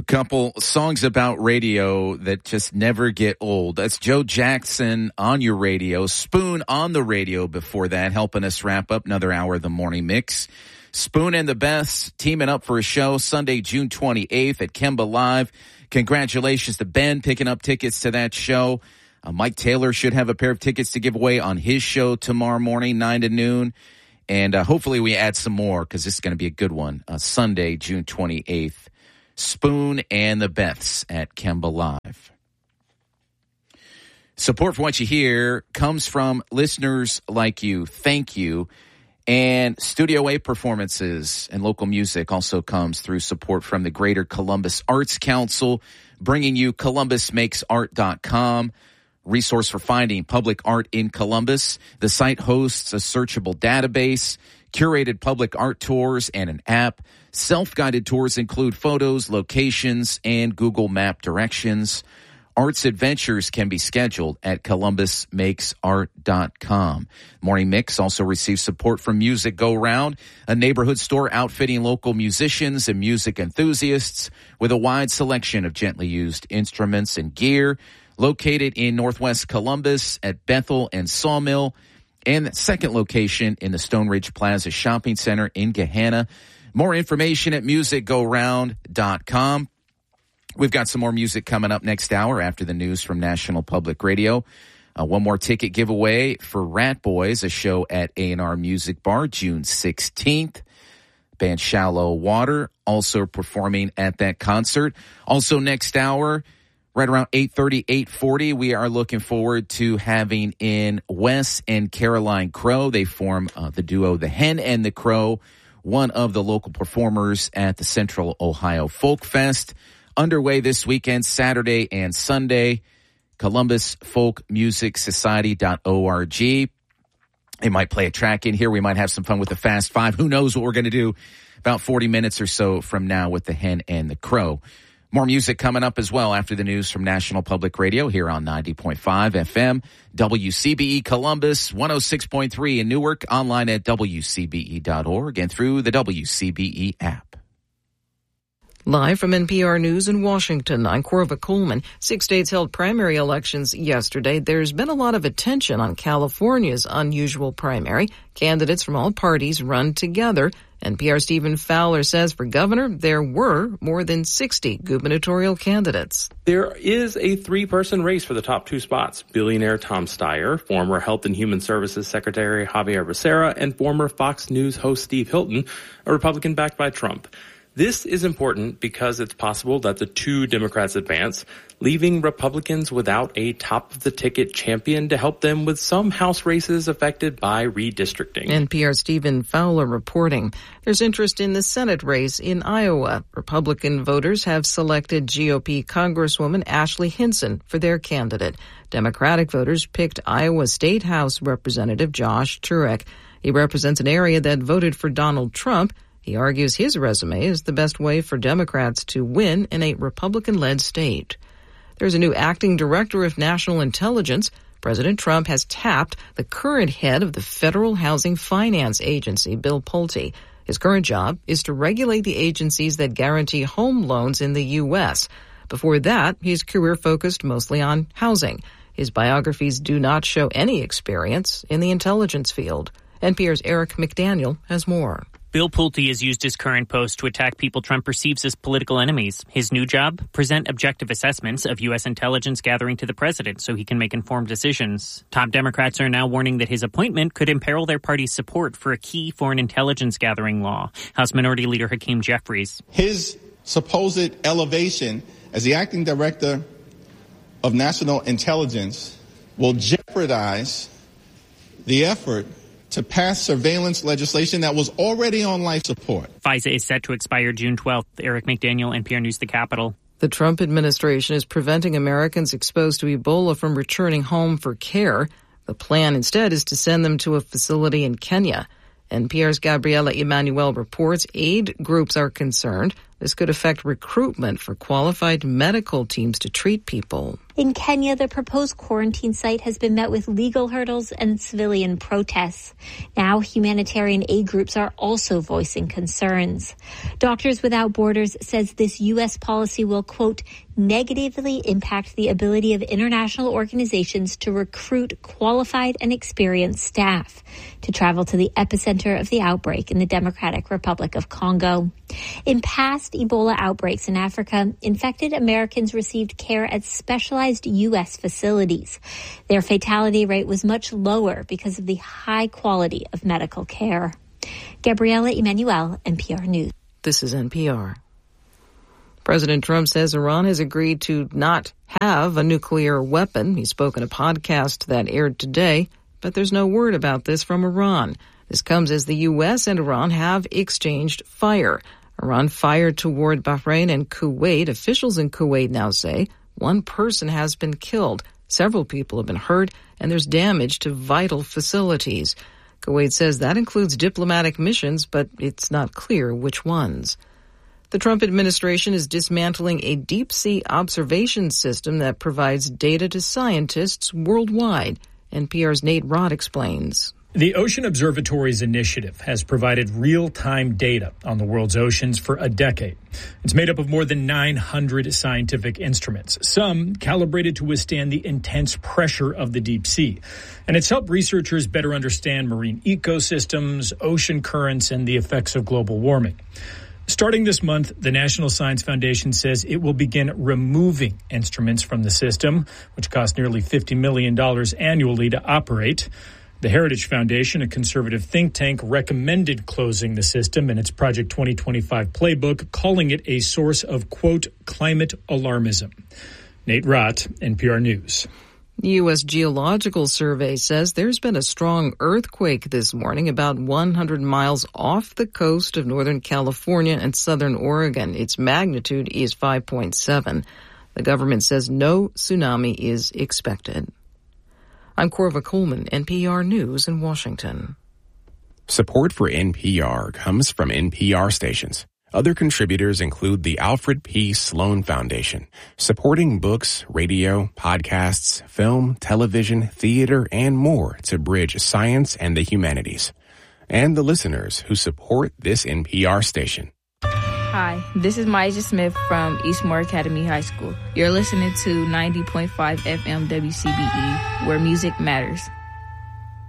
Couple songs about radio that just never get old. That's Joe Jackson, On Your Radio. Spoon on the radio before that, helping us wrap up another hour of the morning mix. Spoon and the Best teaming up for a show Sunday, June 28th at Kemba Live. Congratulations to Ben picking up tickets to that show. Mike Taylor should have a pair of tickets to give away on his show tomorrow morning, 9 to noon. And hopefully we add some more because this is going to be a good one. Sunday, June 28th. Spoon and the Beths at Kemba Live. Support for what you hear comes from listeners like you. Thank you. And Studio A performances and local music also comes through support from the Greater Columbus Arts Council, bringing you ColumbusMakesArt.com, resource for finding public art in Columbus. The site hosts a searchable database, curated public art tours, and an app. Self-guided tours include photos, locations, and Google Map directions. Arts adventures can be scheduled at ColumbusMakesArt.com. Morning Mix also receives support from Music Go Round, a neighborhood store outfitting local musicians and music enthusiasts with a wide selection of gently used instruments and gear. Located in Northwest Columbus at Bethel and Sawmill, and the second location in the Stone Ridge Plaza Shopping Center in Gahanna. More information at musicgoround.com. We've got some more music coming up next hour after the news from National Public Radio. One more ticket giveaway for Rat Boys, a show at A&R Music Bar, June 16th. Band Shallow Water also performing at that concert. Also next hour, right around 8:30, 8:40, we are looking forward to having in Wes and Caroline Crow. They form the duo The Hen and the Crow, one of the local performers at the Central Ohio Folk Fest. Underway this weekend, Saturday and Sunday, ColumbusFolkMusicSociety.org. They might play a track in here. We might have some fun with the Fast Five. Who knows what we're going to do about 40 minutes or so from now with The Hen and the Crow. More music coming up as well after the news from National Public Radio here on 90.5 FM, WCBE Columbus, 106.3 in Newark, online at WCBE.org and through the WCBE app. Live from NPR News in Washington, I'm Corva Coleman. 6 states held primary elections yesterday. There's been a lot of attention on California's unusual primary. Candidates from all parties run together. NPR's Stephen Fowler says for governor, there were more than 60 gubernatorial candidates. There is a three-person race for the top two spots. Billionaire Tom Steyer, former Health and Human Services Secretary Javier Becerra, and former Fox News host Steve Hilton, a Republican backed by Trump. This is important because it's possible that the two Democrats advance, leaving Republicans without a top-of-the-ticket champion to help them with some House races affected by redistricting. NPR's Stephen Fowler reporting. There's interest in the Senate race in Iowa. Republican voters have selected GOP Congresswoman Ashley Hinson for their candidate. Democratic voters picked Iowa State House Representative Josh Turek. He represents an area that voted for Donald Trump. He argues his resume is the best way for Democrats to win in a Republican-led state. There's a new acting director of national intelligence. President Trump has tapped the current head of the Federal Housing Finance Agency, Bill Pulte. His current job is to regulate the agencies that guarantee home loans in the U.S. Before that, his career focused mostly on housing. His biographies do not show any experience in the intelligence field. NPR's Eric McDaniel has more. Bill Pulte has used his current post to attack people Trump perceives as political enemies. His new job? Present objective assessments of U.S. intelligence gathering to the president so he can make informed decisions. Top Democrats are now warning that his appointment could imperil their party's support for a key foreign intelligence gathering law. House Minority Leader Hakeem Jeffries. His supposed elevation as the acting director of national intelligence will jeopardize the effort to pass surveillance legislation that was already on life support. FISA is set to expire June 12th. Eric McDaniel, NPR News, the Capitol. The Trump administration is preventing Americans exposed to Ebola from returning home for care. The plan instead is to send them to a facility in Kenya. NPR's Gabriela Emanuel reports aid groups are concerned. This could affect recruitment for qualified medical teams to treat people. In Kenya, the proposed quarantine site has been met with legal hurdles and civilian protests. Now, humanitarian aid groups are also voicing concerns. Doctors Without Borders says this U.S. policy will, quote, negatively impact the ability of international organizations to recruit qualified and experienced staff to travel to the epicenter of the outbreak in the Democratic Republic of Congo. In past Ebola outbreaks in Africa, infected Americans received care at specialized U.S. facilities. Their fatality rate was much lower because of the high quality of medical care. Gabriela Emanuel, NPR News. This is NPR. President Trump says Iran has agreed to not have a nuclear weapon. He spoke in a podcast that aired today, but there's no word about this from Iran. This comes as the U.S. and Iran have exchanged fire. Iran fired toward Bahrain and Kuwait. Officials in Kuwait now say one person has been killed, several people have been hurt, and there's damage to vital facilities. Kuwait says that includes diplomatic missions, but it's not clear which ones. The Trump administration is dismantling a deep-sea observation system that provides data to scientists worldwide. NPR's Nate Rott explains. The Ocean Observatory's initiative has provided real-time data on the world's oceans for a decade. It's made up of more than 900 scientific instruments, some calibrated to withstand the intense pressure of the deep sea. And it's helped researchers better understand marine ecosystems, ocean currents, and the effects of global warming. Starting this month, the National Science Foundation says it will begin removing instruments from the system, which cost nearly $50 million annually to operate. The Heritage Foundation, a conservative think tank, recommended closing the system in its Project 2025 playbook, calling it a source of, quote, climate alarmism. Nate Rott, NPR News. The U.S. Geological Survey says there's been a strong earthquake this morning about 100 miles off the coast of Northern California and Southern Oregon. Its magnitude is 5.7. The government says no tsunami is expected. I'm Corva Coleman, NPR News in Washington. Support for NPR comes from NPR stations. Other contributors include the Alfred P. Sloan Foundation, supporting books, radio, podcasts, film, television, theater, and more to bridge science and the humanities. And the listeners who support this NPR station. Hi, this is Maisha Smith from Eastmoor Academy High School. You're listening to 90.5 FM WCBE, where music matters.